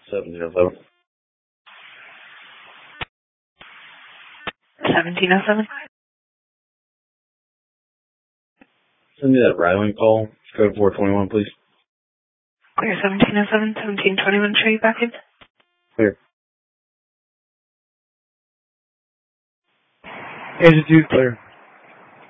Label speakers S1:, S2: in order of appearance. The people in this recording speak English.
S1: 1707.
S2: 1707.
S1: Send me that Ryland call. Code 421, please.
S2: Clear 1707, 1721. Show you back in.
S1: Clear.
S3: Agent 2, clear.